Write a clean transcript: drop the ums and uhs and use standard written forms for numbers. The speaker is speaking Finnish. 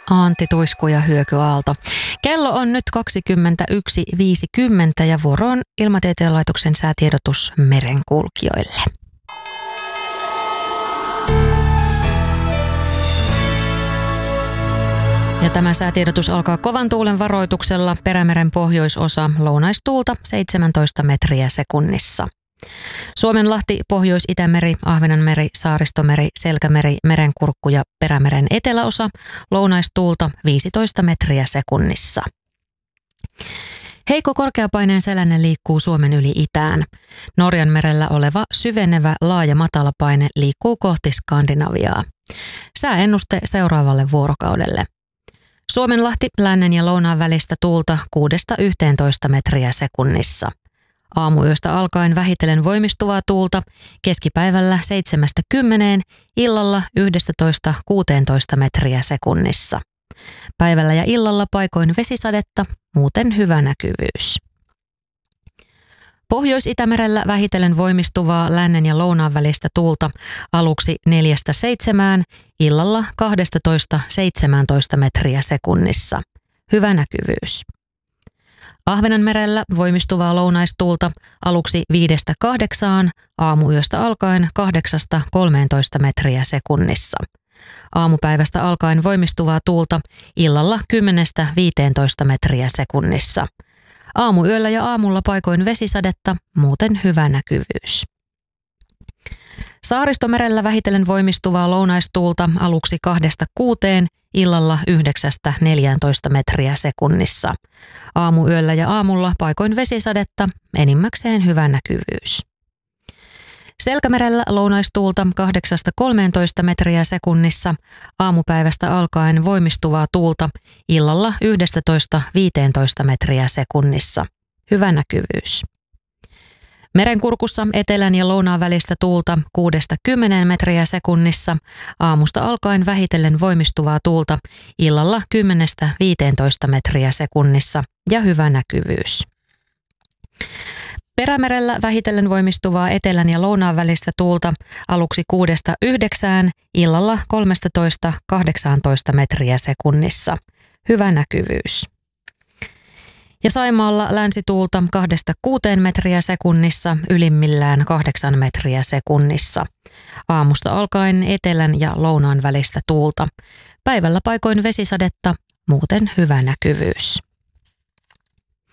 Antti Tuisku ja Hyökyaalto. Kello on nyt 21.50 ja vuoro on Ilmatieteen laitoksen säätiedotus merenkulkijoille. Ja tämä säätiedotus alkaa kovan tuulen varoituksella. Perämeren pohjoisosa lounaistuulta 17 metriä sekunnissa. Suomenlahti, Pohjois-Itämeri, Ahvenanmeri, Saaristomeri, Selkämeri, Merenkurkku ja Perämeren eteläosa lounaistuulta 15 metriä sekunnissa. Heikko korkeapaineen selänne liikkuu Suomen yli itään. Norjanmerellä oleva syvenevä laaja matalapaine liikkuu kohti Skandinaviaa. Sääennuste seuraavalle vuorokaudelle. Suomenlahti, lännen ja lounaan välistä tuulta 6–11 metriä sekunnissa. Aamuyöstä alkaen vähitellen voimistuvaa tuulta, keskipäivällä 7–10, illalla 11–16 metriä sekunnissa. Päivällä ja illalla paikoin vesisadetta, muuten hyvä näkyvyys. Pohjois-Itämerellä vähitellen voimistuvaa lännen ja lounaan välistä tuulta aluksi 4–7, illalla 12–17 metriä sekunnissa. Hyvä näkyvyys. Ahvenanmerellä voimistuvaa lounaistuulta aluksi 5–8, aamuyöstä alkaen 8–13 metriä sekunnissa. Aamupäivästä alkaen voimistuvaa tuulta illalla 10–15 metriä sekunnissa. Aamuyöllä ja aamulla paikoin vesisadetta, muuten hyvä näkyvyys. Saaristomerellä vähitellen voimistuvaa lounaistuulta aluksi 2–6, illalla 9–14 metriä sekunnissa. Aamuyöllä ja aamulla paikoin vesisadetta, enimmäkseen hyvä näkyvyys. Selkämerellä lounaistuulta 8–13 metriä sekunnissa, aamupäivästä alkaen voimistuvaa tuulta, illalla 11–15 metriä sekunnissa. Hyvä näkyvyys. Merenkurkussa etelän ja lounaan välistä tuulta 6–10 metriä sekunnissa, aamusta alkaen vähitellen voimistuvaa tuulta, illalla 10–15 metriä sekunnissa ja hyvä näkyvyys. Perämerellä vähitellen voimistuvaa etelän ja lounaan välistä tuulta aluksi 6–9, illalla 13–18 metriä sekunnissa. Hyvä näkyvyys. Ja Saimaalla länsituulta 2–6 metriä sekunnissa, ylimmillään 8 metriä sekunnissa. Aamusta alkaen etelän ja lounaan välistä tuulta. Päivällä paikoin vesisadetta, muuten hyvä näkyvyys.